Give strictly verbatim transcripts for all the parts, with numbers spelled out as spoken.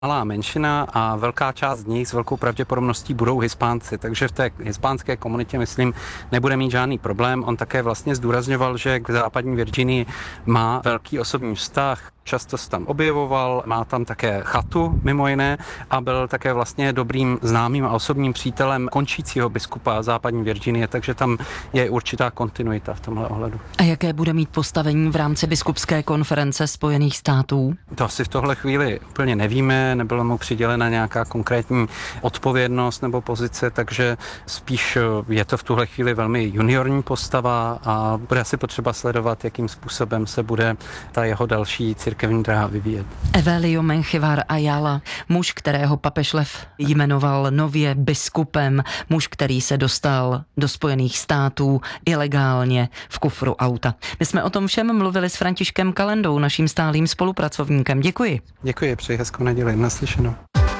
malá menšina a velká část z nich s velkou pravděpodobností budou Hispánci, takže v té hispánské komunitě, myslím, nebude mít žádný problém. On také vlastně zdůrazňoval, že k západní Virginii má velký osobní vztah, často se tam objevoval, má tam také chatu mimo jiné a byl také vlastně dobrým známým a osobním přítelem končícího biskupa západní Virginie, takže tam je určitá kontinuita v tomhle ohledu. A jaké bude mít postavení v rámci biskupské konference Spojených států? To asi v tohle chvíli úplně nevíme, nebyla mu přidělena nějaká konkrétní odpovědnost nebo pozice, takže spíš je to v tuhle chvíli velmi juniorní postava a bude asi potřeba sledovat, jakým způsobem se bude ta jeho další církevní dráha vyvíjet. Evelio Menjivar Ayala, muž, kterého papež Lev jmenoval nově biskupem, muž, který se dostal do Spojených států ilegálně v kufru auta. My jsme o tom všem mluvili s Františkem Kalendou, naším stálým spolupracovníkem. Děkuji. Děkuji, přeji hezkou neděli. Naslyšenou.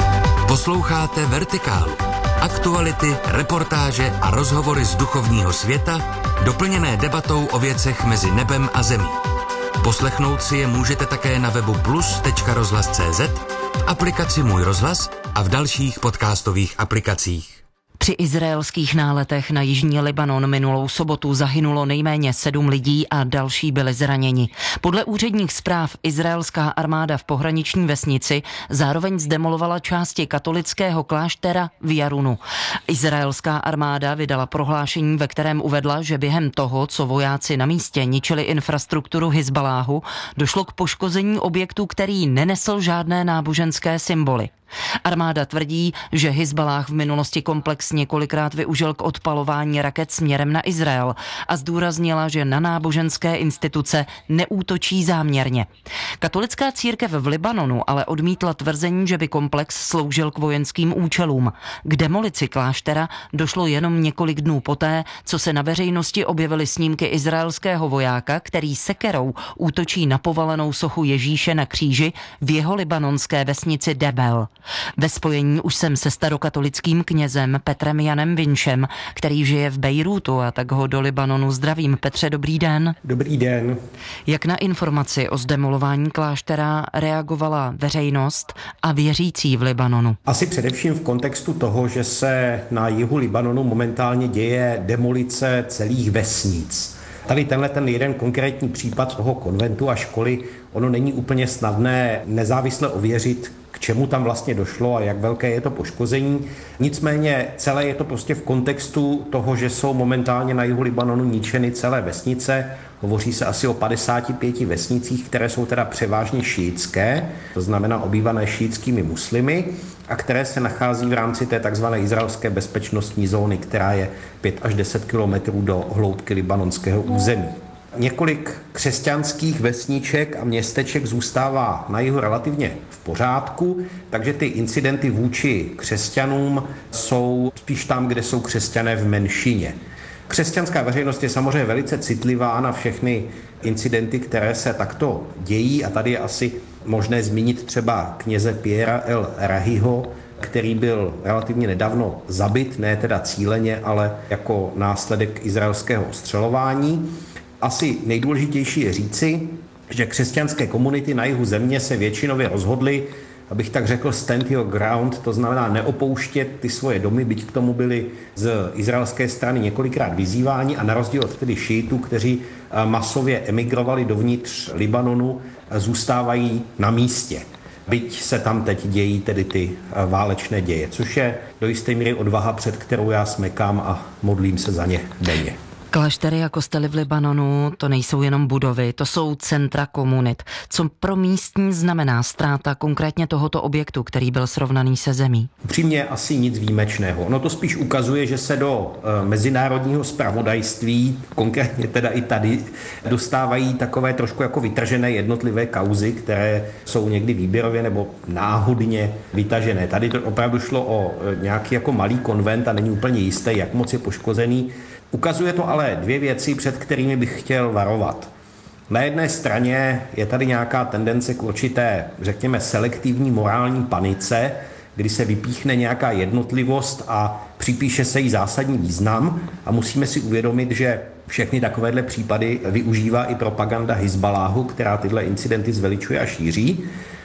Posloucháte Vertikálu. Aktuality, reportáže a rozhovory z duchovního světa, doplněné debatou o věcech mezi nebem a zemí. Poslechnout si je můžete také na webu plus tečka rozhlas tečka cé zet, v aplikaci Můj rozhlas a v dalších podcastových aplikacích. Při izraelských náletech na jižní Libanon minulou sobotu zahynulo nejméně sedm lidí a další byli zraněni. Podle úředních zpráv izraelská armáda v pohraniční vesnici zároveň zdemolovala části katolického kláštera v Jarunu. Izraelská armáda vydala prohlášení, ve kterém uvedla, že během toho, co vojáci na místě ničili infrastrukturu Hizbaláhu, došlo k poškození objektu, který nenesl žádné náboženské symboly. Armáda tvrdí, že Hizballáh v minulosti komplex několikrát využil k odpalování raket směrem na Izrael a zdůraznila, že na náboženské instituce neútočí záměrně. Katolická církev v Libanonu ale odmítla tvrzení, že by komplex sloužil k vojenským účelům. K demolici kláštera došlo jenom několik dnů poté, co se na veřejnosti objevily snímky izraelského vojáka, který sekerou útočí na povalenou sochu Ježíše na kříži v jeho libanonské vesnici Debel. Ve spojení už jsem se starokatolickým knězem Petrem Janem Vinčem, který žije v Bejrútu, a tak ho do Libanonu zdravím. Petře, dobrý den. Dobrý den. Jak na informaci o zdemolování kláštera reagovala veřejnost a věřící v Libanonu? Asi především v kontextu toho, že se na jihu Libanonu momentálně děje demolice celých vesnic. Tady tenhle ten jeden konkrétní případ toho konventu a školy, ono není úplně snadné nezávisle ověřit, k čemu tam vlastně došlo a jak velké je to poškození. Nicméně celé je to prostě v kontextu toho, že jsou momentálně na jihu Libanonu ničeny celé vesnice. Hovoří se asi o padesáti pěti vesnicích, které jsou teda převážně šíitské, to znamená obývané šíitskými muslimy, a které se nachází v rámci té takzvané izraelské bezpečnostní zóny, která je pět až deset kilometrů do hloubky libanonského území. Několik křesťanských vesniček a městeček zůstává na jihu relativně v pořádku, takže ty incidenty vůči křesťanům jsou spíš tam, kde jsou křesťané v menšině. Křesťanská veřejnost je samozřejmě velice citlivá na všechny incidenty, které se takto dějí, a tady je asi možné zmínit třeba kněze Piera El Rahiho, který byl relativně nedávno zabit, ne teda cíleně, ale jako následek izraelského ostřelování. Asi nejdůležitější je říci, že křesťanské komunity na jihu země se většinově rozhodly, abych tak řekl, stand your ground, to znamená neopouštět ty svoje domy, byť k tomu byli z izraelské strany několikrát vyzýváni, a na rozdíl od tedy šíitů, kteří masově emigrovali dovnitř Libanonu, zůstávají na místě. Byť se tam teď dějí tedy ty válečné děje, což je do jisté míry odvaha, před kterou já smekám a modlím se za ně denně. Kláštery a kostely v Libanonu to nejsou jenom budovy, to jsou centra komunit. Co pro místní znamená ztráta konkrétně tohoto objektu, který byl srovnaný se zemí? Upřímně asi nic výjimečného. Ono to spíš ukazuje, že se do e, mezinárodního zpravodajství, konkrétně teda i tady, dostávají takové trošku jako vytržené jednotlivé kauzy, které jsou někdy výběrově nebo náhodně vytažené. Tady to opravdu šlo o e, nějaký jako malý konvent a není úplně jisté, jak moc je poškozený. Ukazuje to ale dvě věci, před kterými bych chtěl varovat. Na jedné straně je tady nějaká tendence k určité, řekněme, selektivní morální panice, kdy se vypíchne nějaká jednotlivost a připíše se jí zásadní význam, a musíme si uvědomit, že všechny takovéhle případy využívá i propaganda Hizbaláhu, která tyhle incidenty zveličuje a šíří.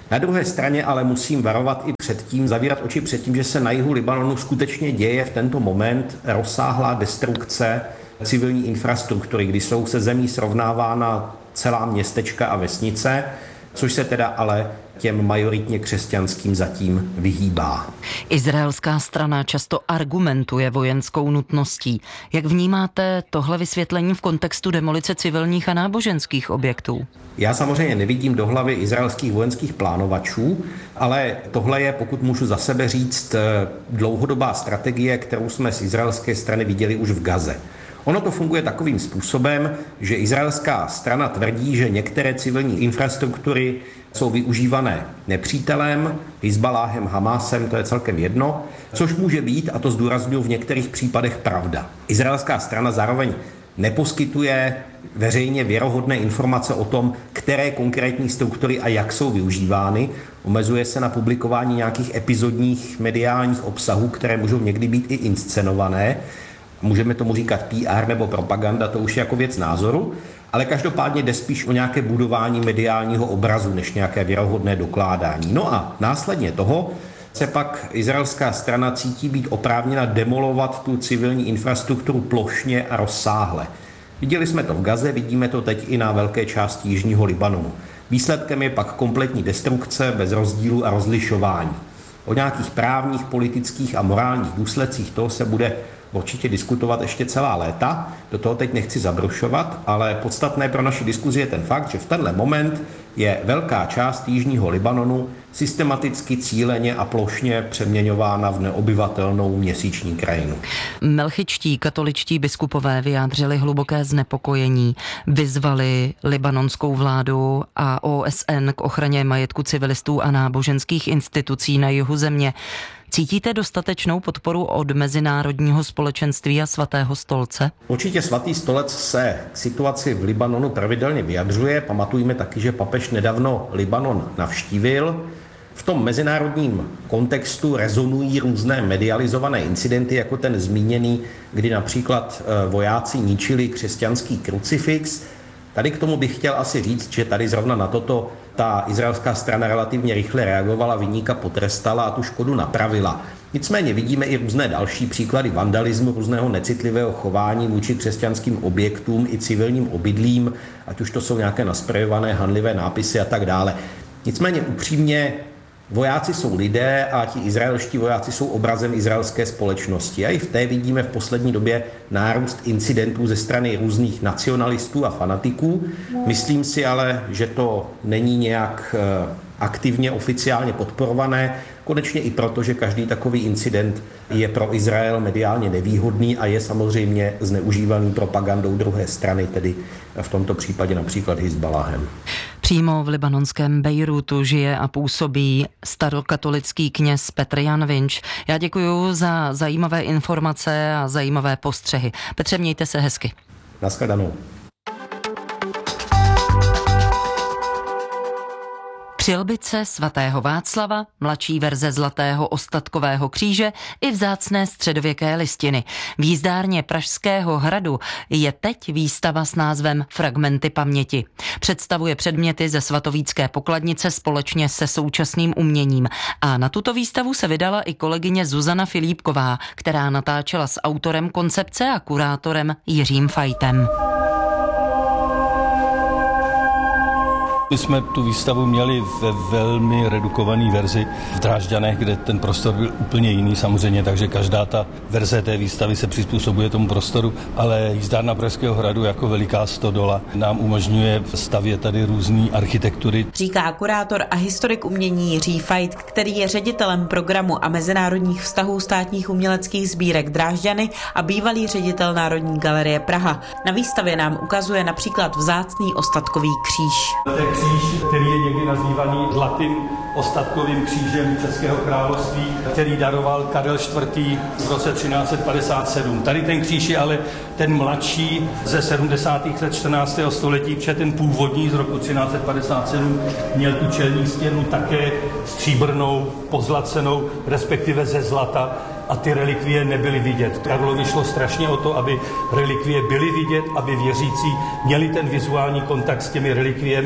Na druhé straně ale musím varovat i před tím, zavírat oči před tím, že se na jihu Libanonu skutečně děje v tento moment rozsáhlá destrukce civilní infrastruktury, kdy jsou se zemí srovnávána celá městečka a vesnice, což se teda ale těm majoritně křesťanským zatím vyhýbá. Izraelská strana často argumentuje vojenskou nutností. Jak vnímáte tohle vysvětlení v kontextu demolice civilních a náboženských objektů? Já samozřejmě nevidím do hlavy izraelských vojenských plánovačů, ale tohle je, pokud můžu za sebe říct, dlouhodobá strategie, kterou jsme z izraelské strany viděli už v Gaze. Ono to funguje takovým způsobem, že izraelská strana tvrdí, že některé civilní infrastruktury jsou využívané nepřítelem, Hizbaláhem, Hamásem, to je celkem jedno, což může být, a to zdůrazňuji, v některých případech pravda. Izraelská strana zároveň neposkytuje veřejně věrohodné informace o tom, které konkrétní struktury a jak jsou využívány. Omezuje se na publikování nějakých epizodních mediálních obsahů, které můžou někdy být i inscenované. Můžeme tomu říkat P R nebo propaganda, to už je jako věc názoru, ale každopádně jde spíš o nějaké budování mediálního obrazu, než nějaké věrohodné dokládání. No a následně toho se pak izraelská strana cítí být oprávněna demolovat tu civilní infrastrukturu plošně a rozsáhle. Viděli jsme to v Gaze, vidíme to teď i na velké části jižního Libanonu. Výsledkem je pak kompletní destrukce bez rozdílu a rozlišování. O nějakých právních, politických a morálních důsledcích toho se bude určitě diskutovat ještě celá léta, do toho teď nechci zabrušovat, ale podstatné pro naši diskuzi je ten fakt, že v tenhle moment je velká část jižního Libanonu systematicky, cíleně a plošně přeměňována v neobyvatelnou měsíční krajinu. Melchičtí katoličtí biskupové vyjádřili hluboké znepokojení, vyzvali libanonskou vládu a O S N k ochraně majetku civilistů a náboženských institucí na jihu země. Cítíte dostatečnou podporu od mezinárodního společenství a Svatého stolce? Určitě Svatý stolec se k situaci v Libanonu pravidelně vyjadřuje. Pamatujme taky, že papež nedávno Libanon navštívil. V tom mezinárodním kontextu rezonují různé medializované incidenty, jako ten zmíněný, kdy například vojáci ničili křesťanský krucifix. Tady k tomu bych chtěl asi říct, že tady zrovna na toto ta izraelská strana relativně rychle reagovala, viníka potrestala a tu škodu napravila. Nicméně vidíme i různé další příklady vandalismu, různého necitlivého chování vůči křesťanským objektům i civilním obydlím, ať už to jsou nějaké nasprejované hanlivé nápisy a tak dále. Nicméně upřímně, vojáci jsou lidé a ti izraelští vojáci jsou obrazem izraelské společnosti. A i v té vidíme v poslední době nárůst incidentů ze strany různých nacionalistů a fanatiků. Myslím si ale, že to není nějak aktivně, oficiálně podporované. Konečně i proto, že každý takový incident je pro Izrael mediálně nevýhodný a je samozřejmě zneužívaný propagandou druhé strany, tedy v tomto případě například Hizbaláhem. Přímo v libanonském Bejrútu žije a působí starokatolický kněz Petr Jan Vinč. Já děkuji za zajímavé informace a zajímavé postřehy. Petře, mějte se hezky. Naschledanou. Přilbice svatého Václava, mladší verze zlatého ostatkového kříže i vzácné středověké listiny. V jízdárně Pražského hradu je teď výstava s názvem Fragmenty paměti. Představuje předměty ze svatovícké pokladnice společně se současným uměním. A na tuto výstavu se vydala i kolegyně Zuzana Filipková, která natáčela s autorem koncepce a kurátorem Jiřím Fajtem. My jsme tu výstavu měli ve velmi redukované verzi v Drážďanech, kde ten prostor byl úplně jiný samozřejmě, takže každá ta verze té výstavy se přizpůsobuje tomu prostoru, ale jízdárna Pražského hradu jako veliká stodola nám umožňuje stavět tady různé architektury. Říká kurátor a historik umění Jiří Fajt, který je ředitelem programu a mezinárodních vztahů státních uměleckých sbírek Drážďany a bývalý ředitel Národní galerie Praha. Na výstavě nám ukazuje například vzácný ostatkový kříž. Kříž, který je někdy nazývaný zlatým ostatkovým křížem Českého království, který daroval Karel čtvrtý v roce třináct set padesát sedm. Tady ten kříž je ale ten mladší ze sedmdesátých let čtrnáctého století, protože ten původní z roku třináct set padesát sedm měl tu čelní stěnu také stříbrnou, pozlacenou, respektive ze zlata, a ty relikvie nebyly vidět. Karlovi šlo strašně o to, aby relikvie byly vidět, aby věřící měli ten vizuální kontakt s těmi relikviemi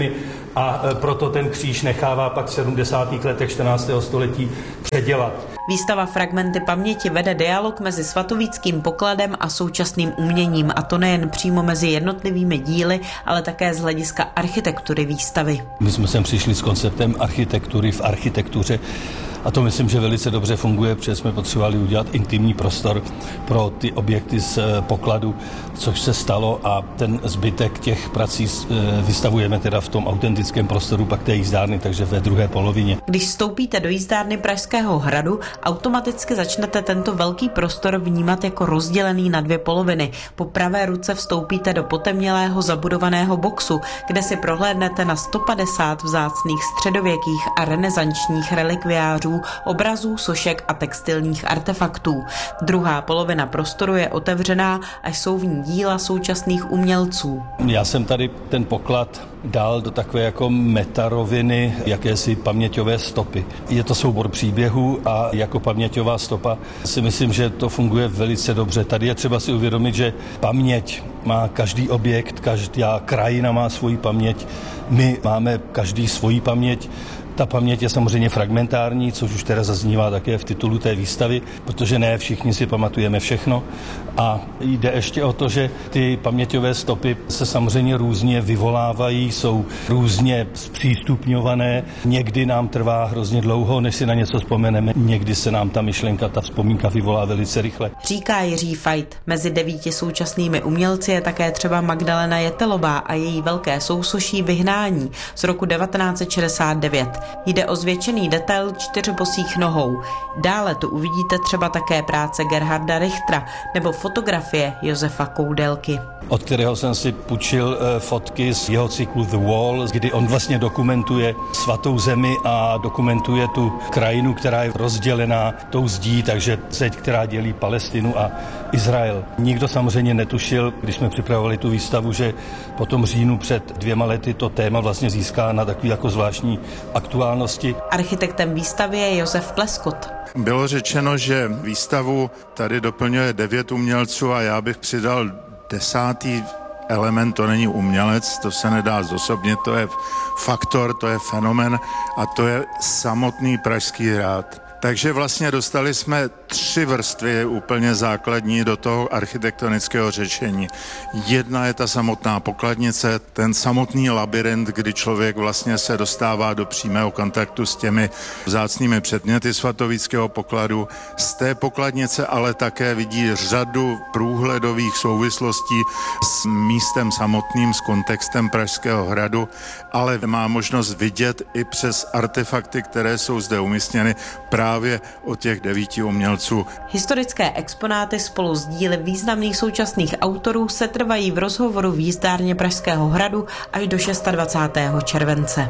a proto ten kříž nechává pak v sedmdesátých letech čtrnáctého století předělat. Výstava Fragmenty paměti vede dialog mezi svatovíckým pokladem a současným uměním, a to nejen přímo mezi jednotlivými díly, ale také z hlediska architektury výstavy. My jsme sem přišli s konceptem architektury v architektuře a to myslím, že velice dobře funguje, protože jsme potřebovali udělat intimní prostor pro ty objekty z pokladu, což se stalo, a ten zbytek těch prací vystavujeme teda v tom autentickém prostoru pak té jízdárny, takže ve druhé polovině. Když vstoupíte do jízdárny Pražského hradu, automaticky začnete tento velký prostor vnímat jako rozdělený na dvě poloviny. Po pravé ruce vstoupíte do potemnělého zabudovaného boxu, kde si prohlédnete na sto padesát vzácných středověkých a renesančních relikviářů, obrazů, sošek a textilních artefaktů. Druhá polovina prostoru je otevřená a jsou v ní díla současných umělců. Já jsem tady ten poklad dal do takové jako metaroviny, jakési paměťové stopy. Je to soubor příběhů a jako paměťová stopa si myslím, že to funguje velice dobře. Tady je třeba si uvědomit, že paměť má každý objekt, každá krajina má svoji paměť, my máme každý svoji paměť. Ta paměť je samozřejmě fragmentární, což už teda zaznívá také v titulu té výstavy, protože ne všichni si pamatujeme všechno. A jde ještě o to, že ty paměťové stopy se samozřejmě různě vyvolávají, jsou různě zpřístupňované. Někdy nám trvá hrozně dlouho, než si na něco vzpomeneme. Někdy se nám ta myšlenka, ta vzpomínka vyvolá velice rychle. Říká Jiří Fajt. Mezi devíti současnými umělci je také třeba Magdalena Jetelová a její velké sousoší Vyhnání z roku devatenáct set šedesát devět. Jde o zvětšený detail čtyř bosých nohou. Dále tu uvidíte třeba také práce Gerharda Richtera nebo fotografie Josefa Koudelky, od kterého jsem si půjčil fotky z jeho cyklu The Wall, kdy on vlastně dokumentuje svatou zemi a dokumentuje tu krajinu, která je rozdělená tou zdí, takže zeď, která dělí Palestinu a Izrael. Nikdo samozřejmě netušil, když jsme připravovali tu výstavu, že po tom říjnu před dvěma lety to téma vlastně získá na takový jako zvláštní aktuálnosti. Architektem výstavy je Josef Kleskot. Bylo řečeno, že výstavu tady doplňuje devět umělců a já bych přidal desátý element, to není umělec, to se nedá zosobnit, to je faktor, to je fenomén a to je samotný Pražský hrad. Takže vlastně dostali jsme tři vrstvy úplně základní do toho architektonického řešení. Jedna je ta samotná pokladnice, ten samotný labyrint, kdy člověk vlastně se dostává do přímého kontaktu s těmi vzácnými předměty svatovíckého pokladu. Z té pokladnice ale také vidí řadu průhledových souvislostí s místem samotným, s kontextem Pražského hradu, ale má možnost vidět i přes artefakty, které jsou zde umístěny právě od těch devíti umělců. Historické exponáty spolu s díly významných současných autorů se trvají v rozhovoru v jízdárně Pražského hradu až do dvacátého šestého července.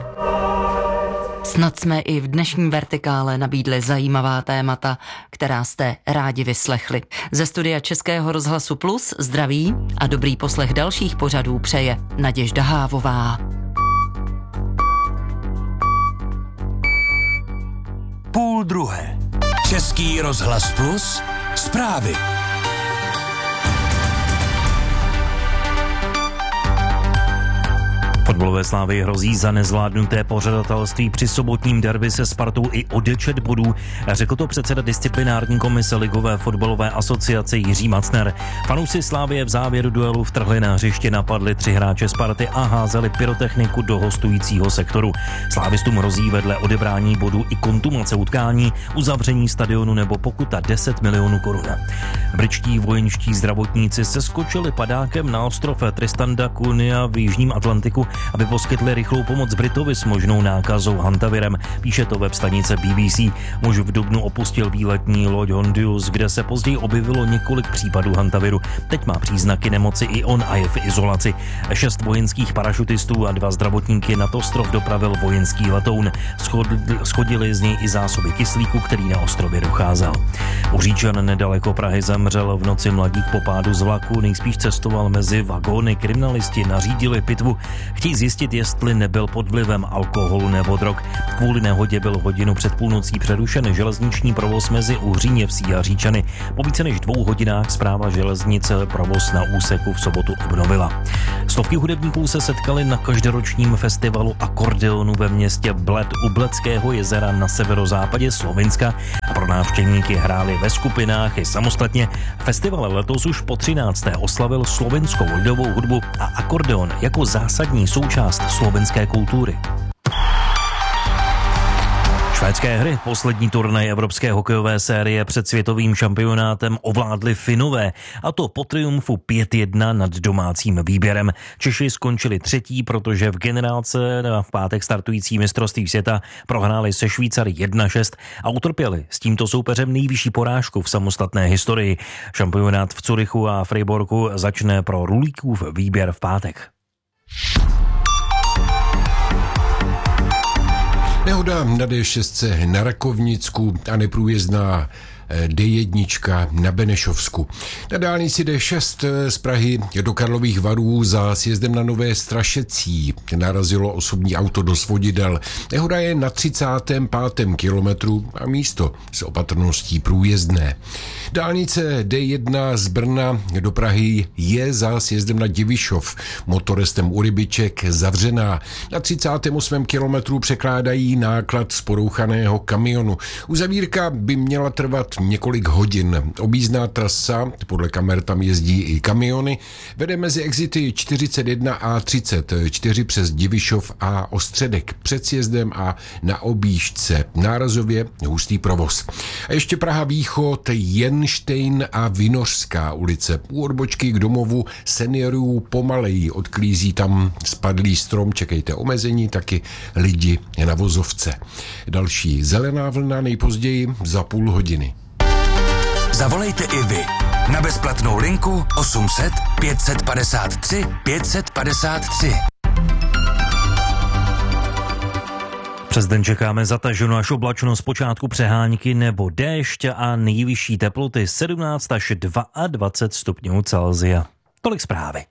Snad jsme i v dnešní Vertikále nabídli zajímavá témata, která jste rádi vyslechli. Ze studia Českého rozhlasu Plus zdraví a dobrý poslech dalších pořadů přeje Naděžda Hávová. Půl druhé. Český rozhlas Plus. Zprávy. Fotbalové Slávy hrozí za nezvládnuté pořadatelství při sobotním derby se Spartou i odečet bodů, řekl to předseda disciplinární komise Ligové fotbalové asociace Jiří Macner. Fanoušci Slávie v závěru duelu vtrhli na hřiště, napadli tři hráče Sparty a házeli pyrotechniku do hostujícího sektoru. Slávistům hrozí vedle odebrání bodů i kontumace utkání, uzavření stadionu nebo pokuta deset milionů korun. Britští vojenští zdravotníci se skočili padákem na ostrov Tristan da Cunha v jižním Atlantiku, aby poskytli rychlou pomoc Britovi s možnou nákazou hantavirem, píše to web stanice B B C. Muž v dubnu opustil výletní loď Hondius, kde se později objevilo několik případů hantaviru. Teď má příznaky nemoci i on a je v izolaci. Šest vojenských parašutistů a dva zdravotníky nad ostrov dopravil vojenský letoun. Schodili z něj i zásoby kyslíku, který na ostrově docházel. U Říčan nedaleko Prahy zemřel v noci mladík po pádu z vlaku, nejspíš cestoval mezi vagóny. Kriminalisti nařídili pitvu. Chtějí Chtějí zjistit, jestli nebyl pod vlivem alkoholu nebo drog. Kvůli nehodě byl hodinu před půlnocí přerušen železniční provoz mezi Uhříněvsí a Říčany. Po více než dvou hodinách správa železnice provoz na úseku v sobotu obnovila. Stovky hudebníků se setkali na každoročním festivalu akordeonu ve městě Bled u Bledského jezera na severozápadě Slovinska. Pro návštěvníky hráli ve skupinách i samostatně. Festival letos už po třinácté oslavil slovinskou lidovou hudbu a akordeon jako zásadní součást slovenské kultury. Švédské hry, poslední turnaj evropské hokejové série před světovým šampionátem ovládli Finové, a to po triumfu pět jedna nad domácím výběrem. Češi skončili třetí, protože v generálce na v pátek startující mistrovství světa prohráli se Švýcary jedna šest a utrpěli s tímto soupeřem nejvyšší porážku v samostatné historii. Šampionát v Curychu a Freiburgu začne pro Rulíkův výběr v pátek. Nehoda na dé šest na Rakovnicku a neprůjezdná dé jedna na Benešovsku. Na dálnici dé šest z Prahy do Karlových Varů za sjezdem na Nové Strašecí narazilo osobní auto do svodidel. Nehoda je na třicátém pátém kilometru a místo s opatrností průjezdné. Dálnice dé jedna z Brna do Prahy je za sjezdem na Divišov motorestem u Rybiček zavřená. Na třicátém osmém kilometru překládají náklad z porouchaného kamionu. Uzavírka by měla trvat několik hodin. Objízdná trasa, podle kamer tam jezdí i kamiony, vede mezi exity čtyřicet jedna a třicet čtyři přes Divišov a Ostředek před sjezdem a na objížďce. Nárazově hustý provoz. A ještě Praha Východ, Jenštejn a Vinořská ulice. U odbočky k domovu seniorů pomaleji odklízí tam spadlý strom, čekejte omezení, taky lidi na vozovce. Další zelená vlna nejpozději za půl hodiny. Zavolejte i vy na bezplatnou linku osm set pět padesát tři pět padesát tři. Přes den čekáme zataženou až oblačno, zpočátku přehánky nebo déšť a nejvyšší teploty sedmnáct až dvacet dva stupňů Celsia. Tolik zprávy.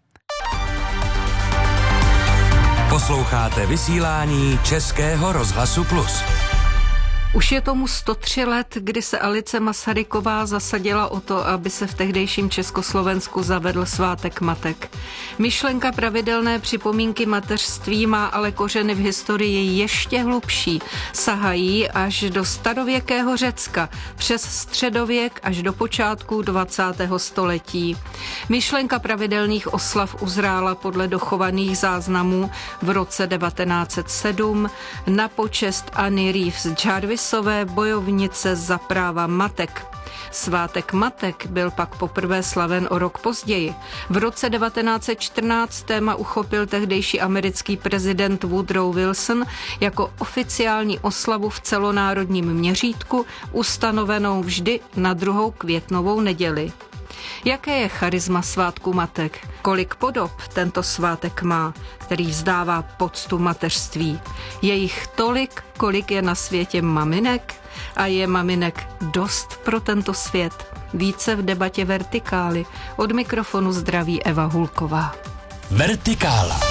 Posloucháte vysílání Českého rozhlasu Plus. Už je tomu sto tři let, kdy se Alice Masaryková zasadila o to, aby se v tehdejším Československu zavedl svátek matek. Myšlenka pravidelné připomínky mateřství má ale kořeny v historii ještě hlubší. Sahají až do starověkého Řecka, přes středověk až do počátku dvacátého století. Myšlenka pravidelných oslav uzrála podle dochovaných záznamů v roce devatenáct set sedm na počest Anny Reeves Jarvis, bojovnice za práva matek. Svátek matek byl pak poprvé slaven o rok později. V roce devatenáct set čtrnáct téma uchopil tehdejší americký prezident Woodrow Wilson jako oficiální oslavu v celonárodním měřítku, ustanovenou vždy na druhou květnovou neděli. Jaké je charisma svátku matek? Kolik podob tento svátek má, který vzdává poctu mateřství? Je jich tolik, kolik je na světě maminek? A je maminek dost pro tento svět? Více v debatě Vertikály. Od mikrofonu zdraví Eva Hulková. Vertikála.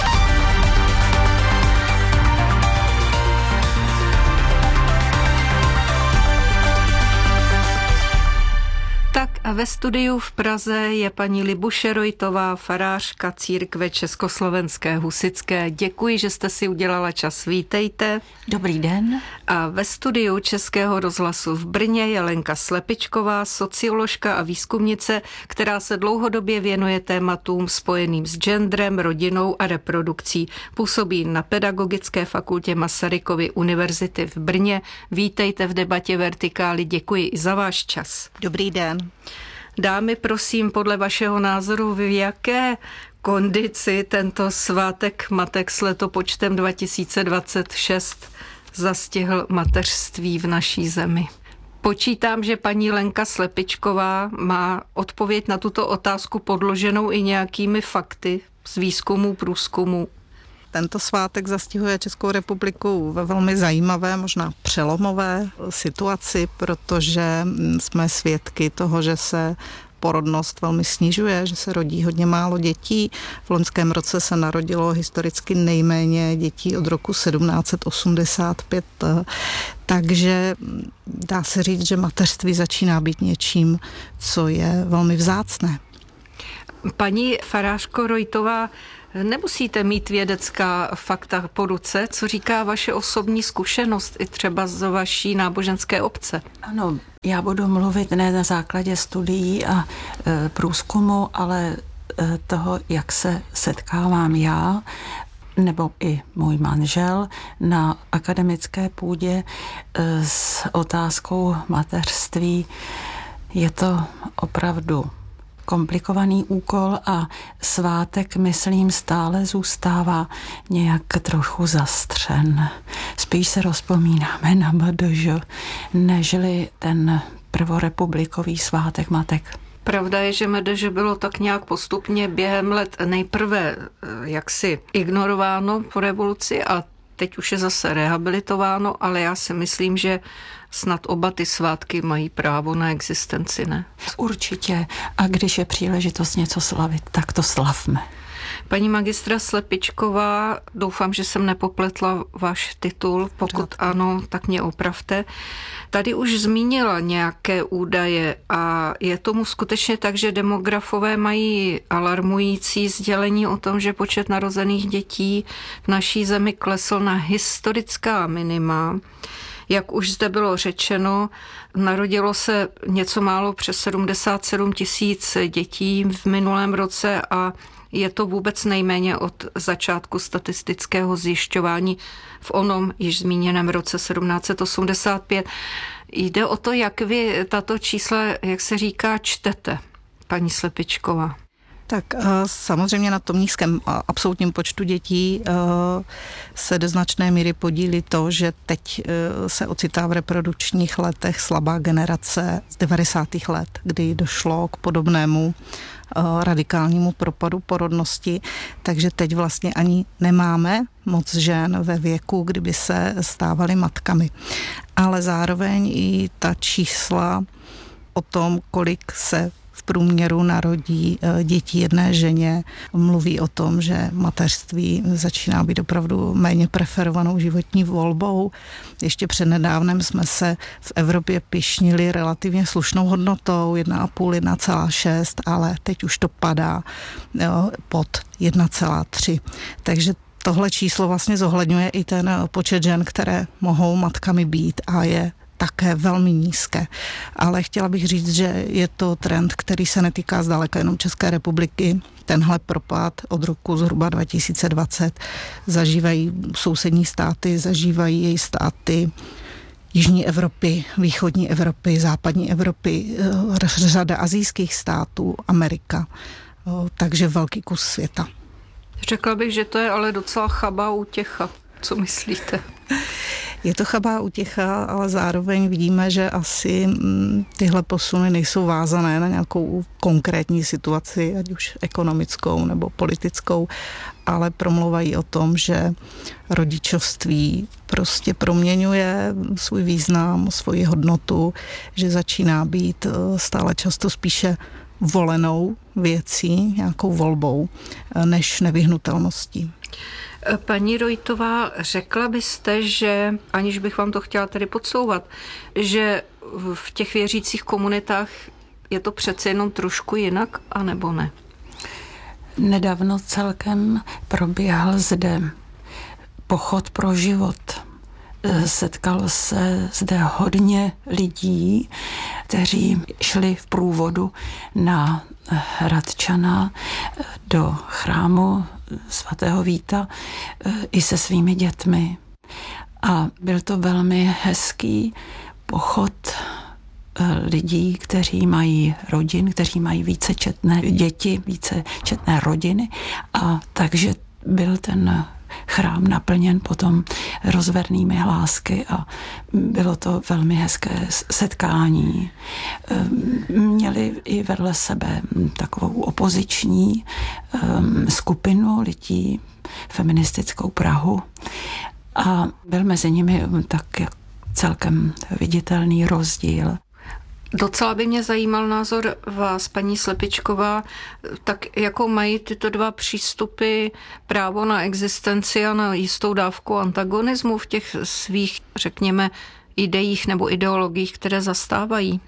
Tak a ve studiu v Praze je paní Libuše Rojtová, farářka církve Československé husitské. Děkuji, že jste si udělala čas. Vítejte. Dobrý den. A ve studiu Českého rozhlasu v Brně je Lenka Slepičková, socioložka a výzkumnice, která se dlouhodobě věnuje tématům spojeným s genderem, rodinou a reprodukcí. Působí na Pedagogické fakultě Masarykovy univerzity v Brně. Vítejte v debatě Vertikály. Děkuji i za váš čas. Dobrý den. Dámy, prosím, podle vašeho názoru, v jaké kondici tento svátek matek s letopočtem dva tisíce dvacet šest zastihl mateřství v naší zemi? Počítám, že paní Lenka Slepičková má odpověď na tuto otázku podloženou i nějakými fakty z výzkumu, průzkumu. Tento svátek zastihuje Českou republiku ve velmi zajímavé, možná přelomové situaci, protože jsme svědky toho, že se porodnost velmi snižuje, že se rodí hodně málo dětí. V loňském roce se narodilo historicky nejméně dětí od roku sedmnáct osmdesát pět, takže dá se říct, že mateřství začíná být něčím, co je velmi vzácné. Paní farářko Rojtová, nemusíte mít vědecká fakta po ruce, co říká vaše osobní zkušenost i třeba z vaší náboženské obce? Ano, já budu mluvit ne na základě studií a e, průzkumu, ale e, toho, jak se setkávám já nebo i můj manžel na akademické půdě e, s otázkou mateřství. Je to opravdu komplikovaný úkol a svátek, myslím, stále zůstává nějak trochu zastřen. Spíš se rozpomínáme na M D Ž, nežli ten prvorepublikový svátek matek. Pravda je, že M D Ž bylo tak nějak postupně během let nejprve jaksi ignorováno po revoluci a teď už je zase rehabilitováno, ale já si myslím, že snad oba ty svátky mají právo na existenci, ne? Určitě. A když je příležitost něco slavit, tak to slavme. Paní magistra Slepičková, doufám, že jsem nepopletla váš titul. Pokud ano, tak mě opravte. Tady už zmínila nějaké údaje a je tomu skutečně tak, že demografové mají alarmující sdělení o tom, že počet narozených dětí v naší zemi klesl na historická minima. Jak už zde bylo řečeno, narodilo se něco málo přes sedmdesát sedm tisíc dětí v minulém roce a je to vůbec nejméně od začátku statistického zjišťování v onom již zmíněném roce sedmnáct osmdesát pět. Jde o to, jak vy tato čísla, jak se říká, čtete, paní Slepičková. Tak samozřejmě na tom nízkém absolutním počtu dětí se do značné míry podílí to, že teď se ocitá v reprodukčních letech slabá generace z devadesátých let, kdy došlo k podobnému radikálnímu propadu porodnosti, takže teď vlastně ani nemáme moc žen ve věku, kdyby se stávaly matkami. Ale zároveň i ta čísla o tom, kolik se v průměru narodí dětí jedné ženě, mluví o tom, že mateřství začíná být opravdu méně preferovanou životní volbou. Ještě přednedávnem jsme se v Evropě pyšnili relativně slušnou hodnotou jedna celá pět, jedna celá šest, ale teď už to padá jo, pod jedna celá tři. Takže tohle číslo vlastně zohledňuje i ten počet žen, které mohou matkami být a je také velmi nízké. Ale chtěla bych říct, že je to trend, který se netýká zdaleka jenom České republiky. Tenhle propad od roku zhruba dva tisíce dvacet zažívají sousední státy, zažívají její státy Jižní Evropy, Východní Evropy, Západní Evropy, řada asijských států, Amerika. Takže velký kus světa. Řekla bych, že to je ale docela chabá útěcha. Co myslíte? Je to chabá útěcha, ale zároveň vidíme, že asi tyhle posuny nejsou vázané na nějakou konkrétní situaci, ať už ekonomickou nebo politickou, ale promlouvají o tom, že rodičovství prostě proměňuje svůj význam, svoji hodnotu, že začíná být stále často spíše volenou věcí, nějakou volbou, než nevyhnutelností. Paní Rojtová, řekla byste, že, aniž bych vám to chtěla tady podsouvat, že v těch věřících komunitách je to přece jenom trošku jinak, anebo ne? Nedávno celkem probíhal zde pochod pro život. Setkalo se zde hodně lidí, kteří šli v průvodu na Hradčana do chrámu svatého Víta i se svými dětmi. A byl to velmi hezký pochod lidí, kteří mají rodin, kteří mají vícečetné děti, vícečetné rodiny. A takže byl ten chrám naplněn potom rozvernými hlásky a bylo to velmi hezké setkání. Měli i vedle sebe takovou opoziční skupinu lidí, feministickou Prahu a byl mezi nimi tak celkem viditelný rozdíl. Docela by mě zajímal názor vás, paní Slepičková, tak jako mají tyto dva přístupy, právo na existenci a na jistou dávku antagonismu v těch svých, řekněme, ideích nebo ideologiích, které zastávají?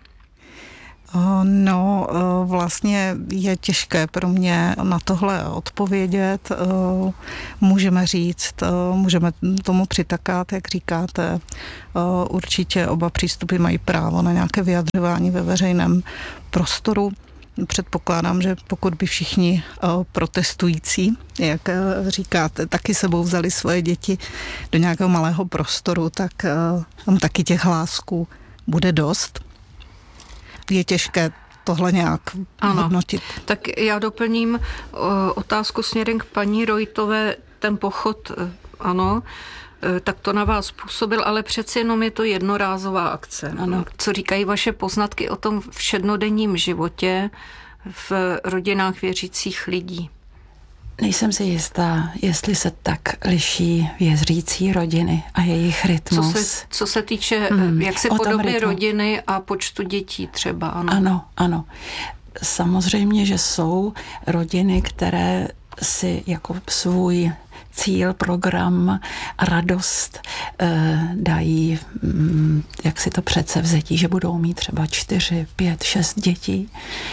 No, vlastně je těžké pro mě na tohle odpovědět. Můžeme říct, můžeme tomu přitakat, jak říkáte. Určitě oba přístupy mají právo na nějaké vyjadřování ve veřejném prostoru. Předpokládám, že pokud by všichni protestující, jak říkáte, taky sebou vzali svoje děti do nějakého malého prostoru, tak tam taky těch hlásků bude dost. Je těžké tohle nějak ano. hodnotit. Tak já doplním uh, otázku směrem k paní Rojtové. Ten pochod, uh, ano, uh, tak to na vás působil, ale přeci jenom je to jednorázová akce. Ano. Co říkají vaše poznatky o tom všednodenním životě v rodinách věřících lidí? Nejsem si jistá, jestli se tak liší věřící rodiny a jejich rytmus. Co se, co se týče, hmm, jak se podoby rodiny a počtu dětí třeba, ano. Ano, ano. Samozřejmě, že jsou rodiny, které si jako svůj cíl, program, radost eh, dají, hm, jak si to předsevzetí, že budou mít třeba čtyři, pět, šest dětí.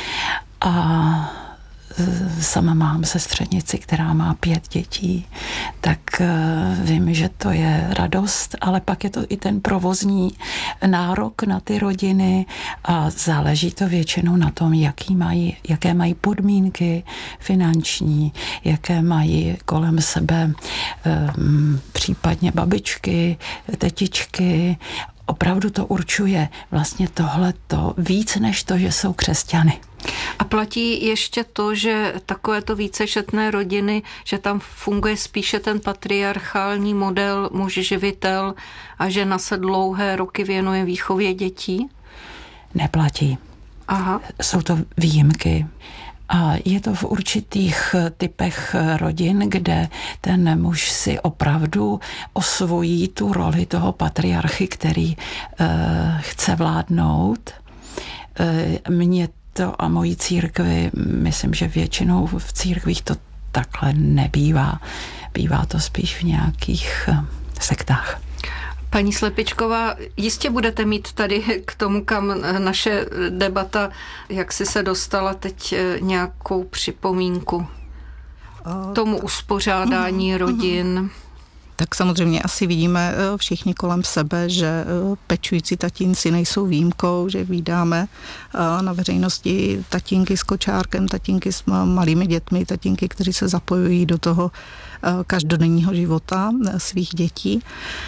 A sama mám sestřenici, která má pět dětí, tak vím, že to je radost, ale pak je to i ten provozní nárok na ty rodiny a záleží to většinou na tom, jaký mají, jaké mají podmínky finanční, jaké mají kolem sebe um, případně babičky, tetičky. Opravdu to určuje vlastně tohleto víc než to, že jsou křesťany. A platí ještě to, že takovéto vícečetné rodiny, že tam funguje spíše ten patriarchální model muž živitel a žena se dlouhé roky věnuje výchově dětí? Neplatí. Aha. Jsou to výjimky. A je to v určitých typech rodin, kde ten muž si opravdu osvojí tu roli toho patriarchy, který uh, chce vládnout. Uh, mě to a mojí církvi, myslím, že většinou v církvích to takhle nebývá. Bývá to spíš v nějakých uh, sektách. Paní Slepičková, jistě budete mít tady k tomu, kam naše debata, jak si se dostala teď, nějakou připomínku tomu uspořádání rodin. Tak samozřejmě asi vidíme všichni kolem sebe, že pečující tatínci nejsou výjimkou, že vídáme na veřejnosti tatínky s kočárkem, tatínky s malými dětmi, tatínky, kteří se zapojují do toho každodenního života svých dětí.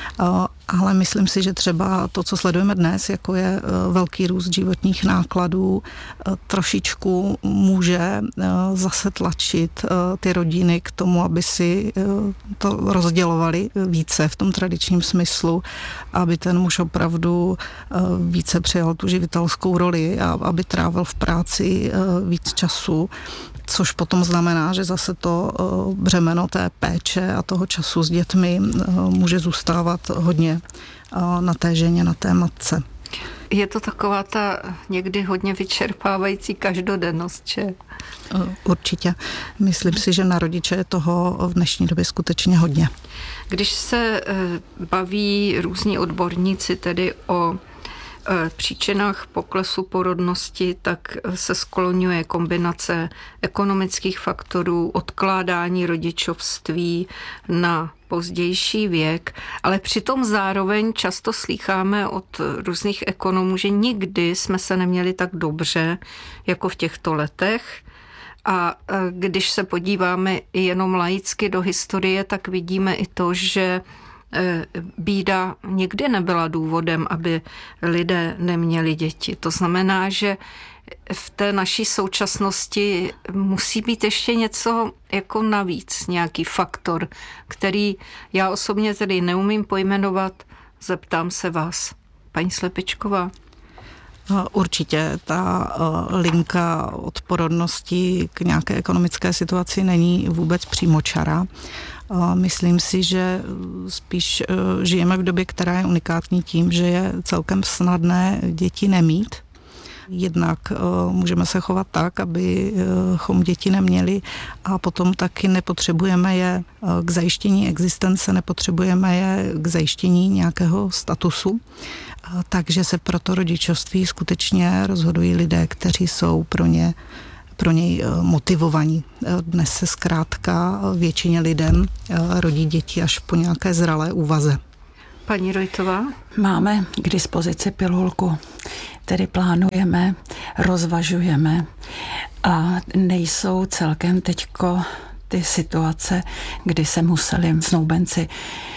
Ale myslím si, že třeba to, co sledujeme dnes, jako je velký růst životních nákladů, trošičku může zase tlačit ty rodiny k tomu, aby si to rozdělovali více v tom tradičním smyslu, aby ten muž opravdu více přijal tu živitelskou roli a aby trávil v práci víc času, což potom znamená, že zase to břemeno té péče a toho času s dětmi může zůstávat hodně na té ženě, na té matce. Je to taková ta někdy hodně vyčerpávající každodennost, že? Určitě. Myslím si, že na rodiče je toho v dnešní době skutečně hodně. Když se baví různí odborníci tedy o příčinách poklesu porodnosti, tak se skloňuje kombinace ekonomických faktorů, odkládání rodičovství na pozdější věk, ale přitom zároveň často slýcháme od různých ekonomů, že nikdy jsme se neměli tak dobře jako v těchto letech. A když se podíváme jenom laicky do historie, tak vidíme i to, že bída nikdy nebyla důvodem, aby lidé neměli děti. To znamená, že v té naší současnosti musí být ještě něco jako navíc, nějaký faktor, který já osobně tedy neumím pojmenovat. Zeptám se vás, paní Slepičková. Určitě ta linka od porodnosti k nějaké ekonomické situaci není vůbec přímočará. Myslím si, že spíš žijeme v době, která je unikátní tím, že je celkem snadné děti nemít. Jednak můžeme se chovat tak, abychom děti neměli a potom taky nepotřebujeme je k zajištění existence, nepotřebujeme je k zajištění nějakého statusu. Takže se pro to rodičovství skutečně rozhodují lidé, kteří jsou pro ně pro něj motivovaní. Dnes se zkrátka většině lidem rodí děti až po nějaké zralé úvaze. Paní Rojtová? Máme k dispozici pilulku, tedy plánujeme, rozvažujeme a nejsou celkem teďko ty situace, kdy se museli snoubenci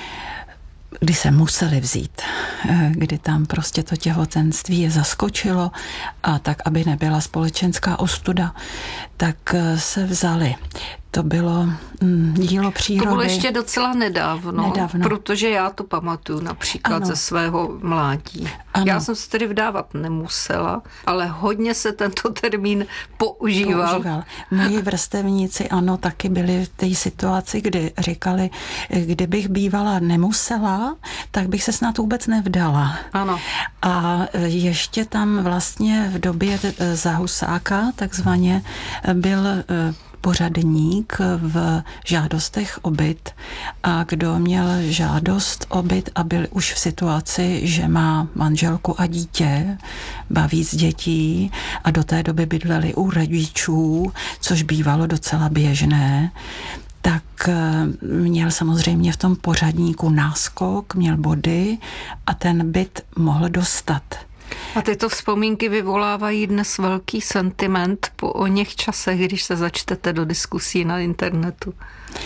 kdy se museli vzít, kdy tam prostě to těhotenství je zaskočilo a tak, aby nebyla společenská ostuda, tak se vzali. To bylo mm, dílo přírody. To bylo ještě docela nedávno, nedávno. Protože já to pamatuju například ano. ze svého mládí. Ano. Já jsem se tedy vdávat nemusela, ale hodně se tento termín používal. používal. Moji vrstevníci ano, taky byli v té situaci, kdy říkali, kdybych bývala nemusela, tak bych se snad vůbec nevdala. Ano. A ještě tam vlastně v době za Husáka takzvaně byl pořadník v žádostech o byt a kdo měl žádost o byt a byl už v situaci, že má manželku a dítě, baví z dětí a do té doby bydleli u rodičů, což bývalo docela běžné, tak měl samozřejmě v tom pořadníku náskok, měl body a ten byt mohl dostat. A tyto vzpomínky vyvolávají dnes velký sentiment po o něch časech, když se začtete do diskusí na internetu.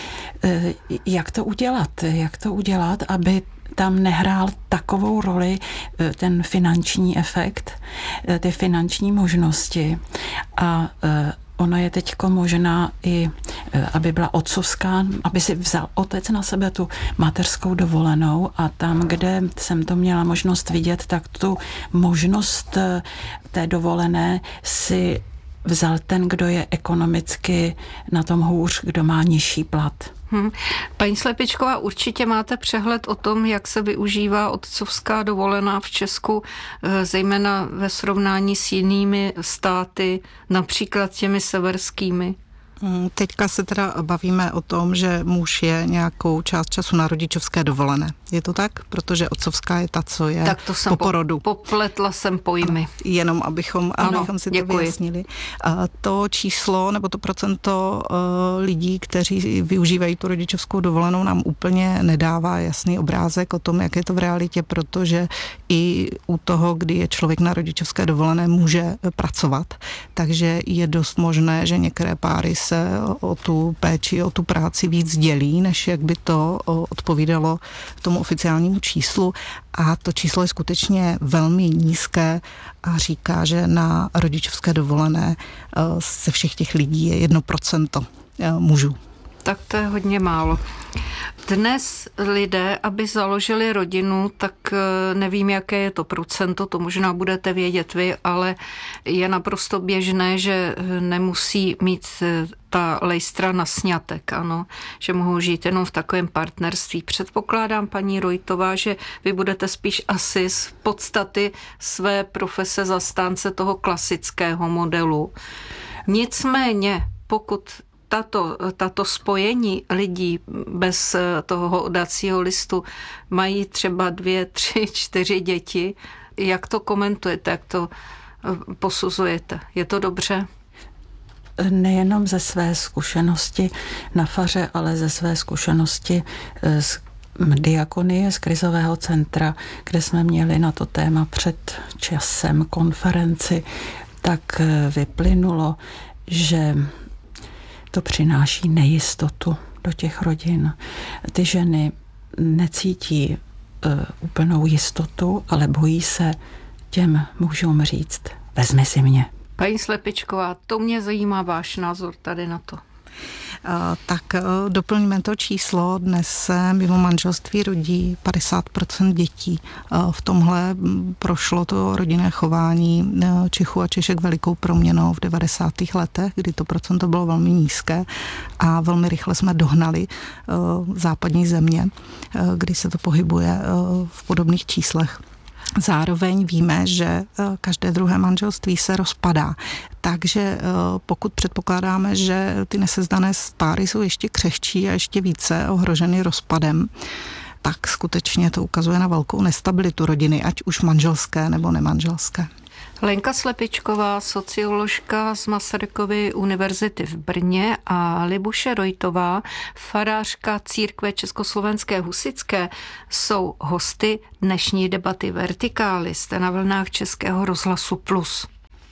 Jak to udělat? Jak to udělat, aby tam nehrál takovou roli ten finanční efekt, ty finanční možnosti a ono je teďko možná i, aby byla otcovská, aby si vzal otec na sebe tu mateřskou dovolenou a tam, kde jsem to měla možnost vidět, tak tu možnost té dovolené si vzal ten, kdo je ekonomicky na tom hůř, kdo má nižší plat. Hmm. Paní Slepičková, určitě máte přehled o tom, jak se využívá otcovská dovolená v Česku, zejména ve srovnání s jinými státy, například těmi severskými. Teďka se teda bavíme o tom, že muž je nějakou část času na rodičovské dovolené. Je to tak? Protože otcovská je ta, co je tak to jsem po porodu. Popletla jsem pojmy. Ano, jenom abychom, ano, abychom si děkuji. to vyjasnili. A to číslo nebo to procento uh, lidí, kteří využívají tu rodičovskou dovolenou, nám úplně nedává jasný obrázek o tom, jak je to v realitě, protože i u toho, kdy je člověk na rodičovské dovolené, může pracovat. Takže je dost možné, že některé páry se o tu péči, o tu práci víc dělí, než jak by to odpovídalo tomu oficiálnímu číslu. A to číslo je skutečně velmi nízké a říká, že na rodičovské dovolené ze všech těch lidí je jedno procento mužů. Tak to je hodně málo. Dnes lidé, aby založili rodinu, tak nevím, jaké je to procento, to možná budete vědět vy, ale je naprosto běžné, že nemusí mít ta lejstra na sňatek, ano, že mohou žít jenom v takovém partnerství. Předpokládám, paní Rojtová, že vy budete spíš asi z podstaty své profese zastánce toho klasického modelu. Nicméně, pokud Tato, tato spojení lidí bez toho oddacího listu mají třeba dvě, tři, čtyři děti. Jak to komentujete, jak to posuzujete? Je to dobře? Nejenom ze své zkušenosti na faře, ale ze své zkušenosti z diakonie, z krizového centra, kde jsme měli na to téma před časem konferenci, tak vyplynulo, že to přináší nejistotu do těch rodin. Ty ženy necítí uh, úplnou jistotu, ale bojí se těm mužům říct, vezmi si mě. Paní Slepičková, to mě zajímá váš názor tady na to. Tak doplníme to číslo. Dnes se mimo manželství rodí padesát procent dětí. V tomhle prošlo to rodinné chování Čechů a Češek velikou proměnou v devadesátých letech, kdy to procento bylo velmi nízké a velmi rychle jsme dohnali západní země, kdy se to pohybuje v podobných číslech. Zároveň víme, že každé druhé manželství se rozpadá. Takže pokud předpokládáme, že ty nesezdané páry jsou ještě křehčí a ještě více ohroženy rozpadem, tak skutečně to ukazuje na velkou nestabilitu rodiny, ať už manželské nebo nemanželské. Lenka Slepičková, socioložka z Masarykovy univerzity v Brně, a Libuše Rojtová, farářka církve Československé husitské, jsou hosty dnešní debaty Vertikály. Jste na vlnách Českého rozhlasu Plus.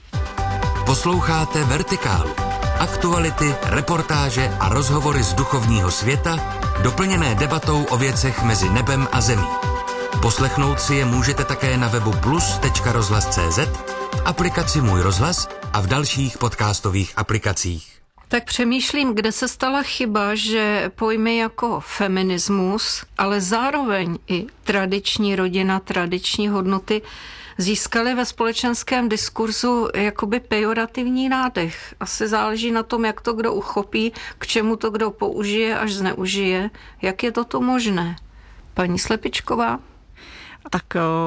Posloucháte Vertikálu. Aktuality, reportáže a rozhovory z duchovního světa, doplněné debatou o věcech mezi nebem a zemí. Poslechnout si je můžete také na webu plus tečka rozhlas tečka cé zet, v aplikaci Můj rozhlas a v dalších podcastových aplikacích. Tak přemýšlím, kde se stala chyba, že pojmy jako feminismus, ale zároveň i tradiční rodina, tradiční hodnoty získaly ve společenském diskurzu jakoby pejorativní nádech. Asi záleží na tom, jak to kdo uchopí, k čemu to kdo použije až zneužije. Jak je toto možné? Paní Slepičková? Tak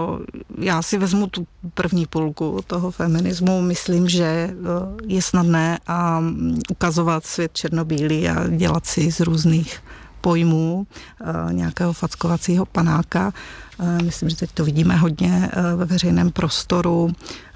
já si vezmu tu první půlku toho feminismu. Myslím, že je snadné a ukazovat svět černobílý a dělat si z různých pojmů nějakého fackovacího panáka. Myslím, že teď to vidíme hodně ve veřejném prostoru.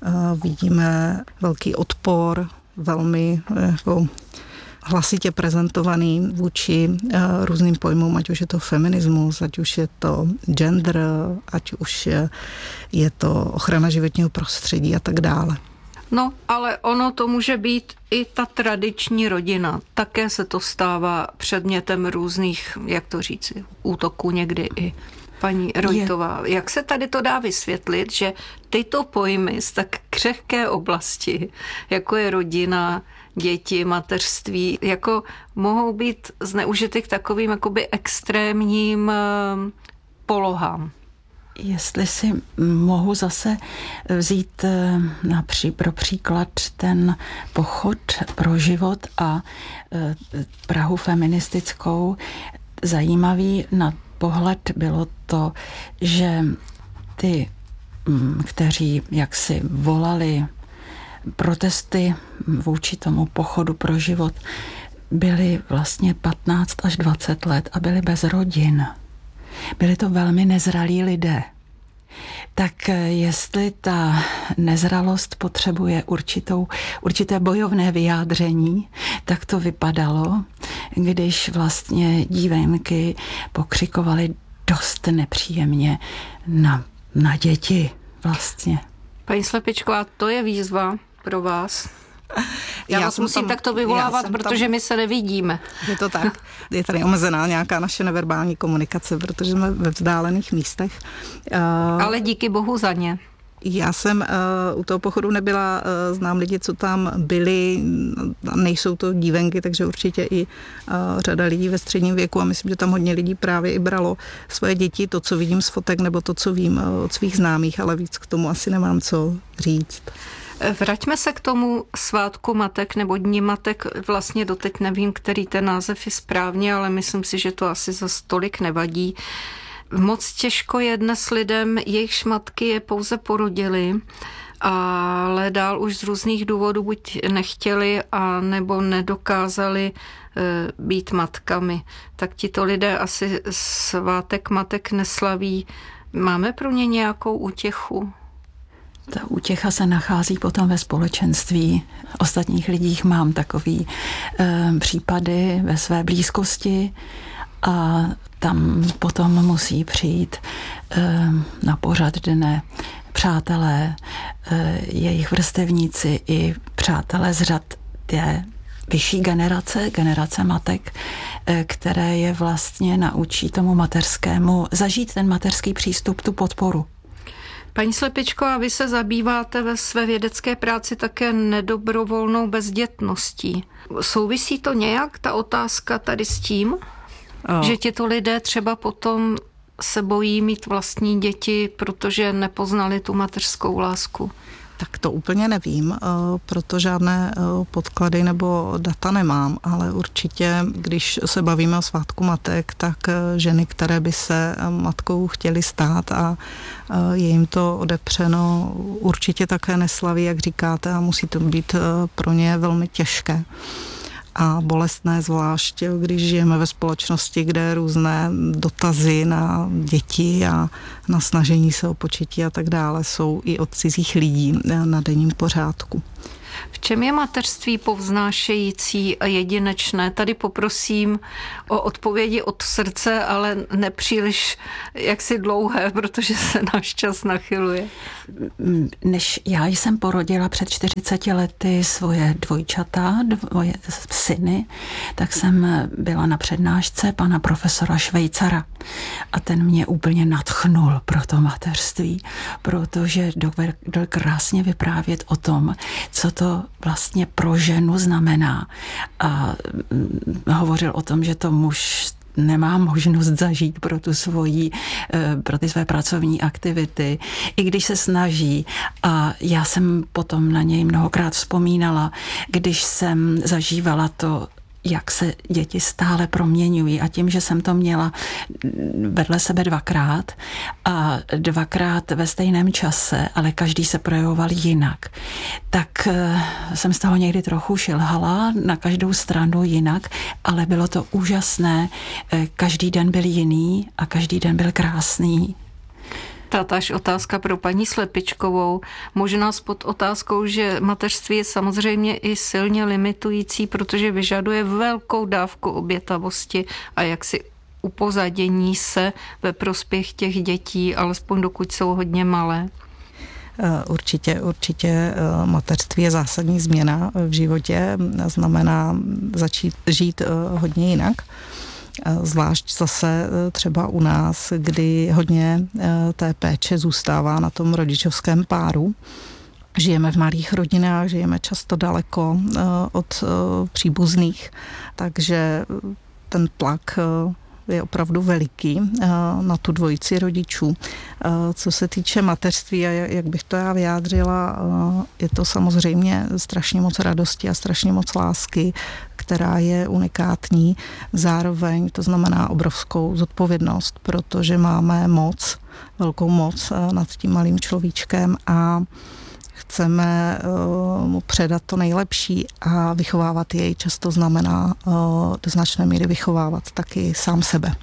Vidíme velký odpor, velmi jako hlasitě prezentovaný vůči uh, různým pojmům, ať už je to feminismus, ať už je to gender, ať už je, je to ochrana životního prostředí a tak dále. No, ale ono to může být i ta tradiční rodina. Také se to stává předmětem různých, jak to říci, útoků někdy i. Paní Rojtová, je. Jak se tady to dá vysvětlit, že tyto pojmy z tak křehké oblasti, jako je rodina, děti, mateřství, jako mohou být zneužity k takovým jakoby extrémním polohám? Jestli si mohu zase vzít napří, pro příklad ten pochod pro život a Prahu feministickou, zajímavý na pohled bylo to, že ty, kteří jaksi volali protesty vůči tomu pochodu pro život, byli vlastně patnáct až dvacet let a byli bez rodin. Byli to velmi nezralí lidé. Tak jestli ta nezralost potřebuje určitou, určité bojovné vyjádření, tak to vypadalo, když vlastně dívenky pokřikovaly dost nepříjemně na, na děti vlastně. Paní Slepičková, to je výzva pro vás. Já, já vás musím tam, takto vyvolávat, protože tam, my se nevidíme. Je to tak. Je tady omezená nějaká naše neverbální komunikace, protože jsme ve vzdálených místech. Ale díky bohu za ně. Já jsem uh, u toho pochodu nebyla, uh, znám lidi, co tam byli, nejsou to dívenky, takže určitě i uh, řada lidí ve středním věku a myslím, že tam hodně lidí právě i bralo svoje děti, to, co vidím z fotek, nebo to, co vím uh, od svých známých, ale víc k tomu asi nemám co říct. Vraťme se k tomu svátku matek nebo dní matek. Vlastně doteď nevím, který ten název je správně, ale myslím si, že to asi za tolik nevadí. Moc těžko je dnes lidem, jejichž matky je pouze porodili, ale dál už z různých důvodů buď nechtěli a nebo nedokázali e, být matkami. Tak tito lidé asi svátek matek neslaví. Máme pro ně nějakou útěchu? Ta útěcha se nachází potom ve společenství ostatních lidí. Mám takový e, případy ve své blízkosti a tam potom musí přijít e, na pořad dne přátelé, e, jejich vrstevníci i přátelé z řad té vyšší generace, generace matek, e, které je vlastně naučí tomu mateřskému zažít ten mateřský přístup, tu podporu. Paní Slepičko, a vy se zabýváte ve své vědecké práci také nedobrovolnou bezdětností. Souvisí to nějak, ta otázka tady s tím, oh. že těto lidé třeba potom se bojí mít vlastní děti, protože nepoznali tu mateřskou lásku? Tak to úplně nevím, proto žádné podklady nebo data nemám, ale určitě, když se bavíme o svátku matek, tak ženy, které by se matkou chtěly stát a je jim to odepřeno, určitě také neslaví, jak říkáte, a musí to být pro ně velmi těžké a bolestné, zvlášť když žijeme ve společnosti, kde různé dotazy na děti a na snažení se o početí a tak dále jsou i od cizích lidí na denním pořádku. V čem je mateřství povznášející a jedinečné? Tady poprosím o odpovědi od srdce, ale nepříliš jaksi dlouhé, protože se náš čas nachyluje. Než já jsem porodila před čtyřiceti lety svoje dvojčata, dvoje syny, tak jsem byla na přednášce pana profesora Švejcara. A ten mě úplně nadchnul pro to mateřství, protože dovedl krásně vyprávět o tom, co to vlastně pro ženu znamená. A hovořil o tom, že to muž nemá možnost zažít pro tu svoji, pro ty své pracovní aktivity, i když se snaží. A já jsem potom na něj mnohokrát vzpomínala, když jsem zažívala to, jak se děti stále proměňují, a tím, že jsem to měla vedle sebe dvakrát a dvakrát ve stejném čase, ale každý se projevoval jinak, tak jsem z toho někdy trochu šilhala na každou stranu jinak, ale bylo to úžasné. Každý den byl jiný a každý den byl krásný. Tatáž otázka pro paní Slepičkovou. Možná s pod otázkou, že mateřství je samozřejmě i silně limitující, protože vyžaduje velkou dávku obětavosti a jaksi upozadění se ve prospěch těch dětí, alespoň dokud jsou hodně malé. Určitě, určitě mateřství je zásadní změna v životě, znamená začít žít hodně jinak. Zvlášť zase třeba u nás, kdy hodně té péče zůstává na tom rodičovském páru. Žijeme v malých rodinách, žijeme často daleko od příbuzných, takže ten tlak je opravdu veliký na tu dvojici rodičů. Co se týče mateřství a jak bych to já vyjádřila, je to samozřejmě strašně moc radosti a strašně moc lásky, která je unikátní. Zároveň to znamená obrovskou zodpovědnost, protože máme moc, velkou moc nad tím malým človíčkem a chceme mu předat to nejlepší a vychovávat jej často znamená do značné míry vychovávat taky sám sebe.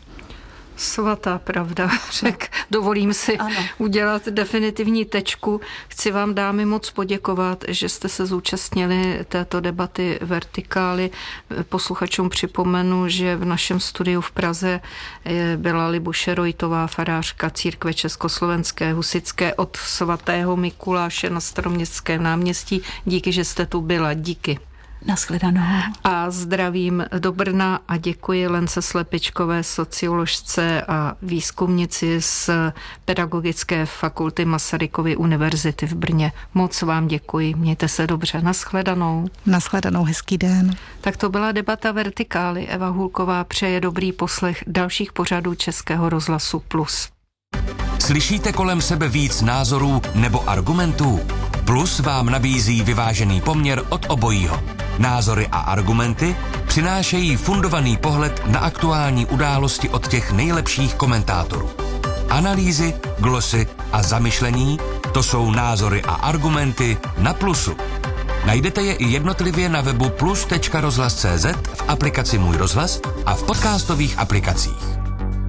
Svatá pravda, řek. Dovolím si ano. udělat definitivní tečku. Chci vám, dámy, moc poděkovat, že jste se zúčastnili této debaty Vertikály. Posluchačům připomenu, že v našem studiu v Praze byla Libuše Rojtová, farářka církve československé husitské od svatého Mikuláše na Staroměstském náměstí. Díky, že jste tu byla. Díky. Nashledanou. A zdravím do Brna a děkuji Lence Slepičkové, socioložce a výzkumnici z Pedagogické fakulty Masarykovy univerzity v Brně. Moc vám děkuji, mějte se dobře. Nashledanou. Nashledanou, hezký den. Tak to byla debata Vertikály. Eva Hulková přeje dobrý poslech dalších pořadů Českého rozhlasu Plus. Slyšíte kolem sebe víc názorů nebo argumentů? Plus vám nabízí vyvážený poměr od obojího. Názory a argumenty přinášejí fundovaný pohled na aktuální události od těch nejlepších komentátorů. Analýzy, glosy a zamyšlení, to jsou názory a argumenty na Plusu. Najdete je i jednotlivě na webu plus tečka rozhlas tečka cé zet, v aplikaci Můj rozhlas a v podcastových aplikacích.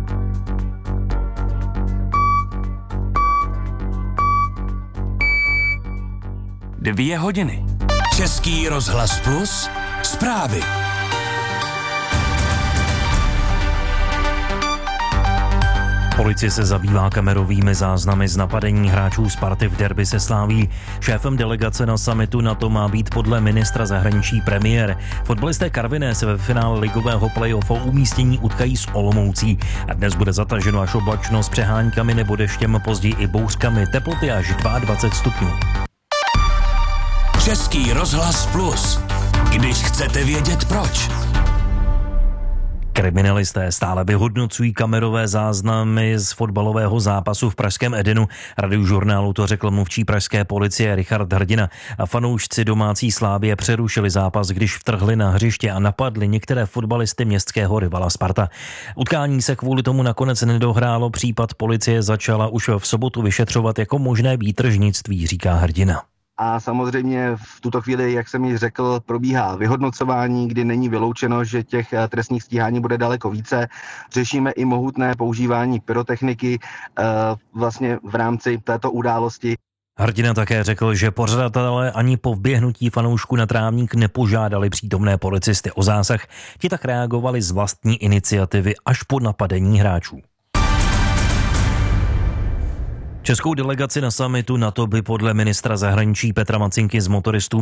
Dvě hodiny. Český rozhlas Plus. Zprávy. Policie se zabývá kamerovými záznamy z napadení hráčů Sparty v derby se Slaví. Šéfem delegace na summitu NATO má být podle ministra zahraničí premiér. Fotbalisté Karviné se ve finále ligového play-offu umístění utkají s Olomoucí. A dnes bude zataženo až oblačno s přeháňkami nebo deštěm, později i bouřkami, teploty až dvacet dva stupňů. Český rozhlas Plus. Když chcete vědět proč. Kriminalisté stále vyhodnocují kamerové záznamy z fotbalového zápasu v pražském Edenu. Radiožurnálu to řekl mluvčí pražské policie Richard Hrdina. A fanoušci domácí Slavie přerušili zápas, když vtrhli na hřiště a napadli některé fotbalisty městského rivala Sparta. Utkání se kvůli tomu nakonec nedohrálo, případ policie začala už v sobotu vyšetřovat jako možné výtržnictví, říká Hrdina. A samozřejmě v tuto chvíli, jak jsem již řekl, probíhá vyhodnocování, kdy není vyloučeno, že těch trestních stíhání bude daleko více. Řešíme i mohutné používání pyrotechniky vlastně v rámci této události. Hrdina také řekl, že pořadatelé ani po vběhnutí fanoušků na trávník nepožádali přítomné policisty o zásah. Ti tak reagovali z vlastní iniciativy až po napadení hráčů. Českou delegaci na summitu NATO by podle ministra zahraničí Petra Macinky z motoristů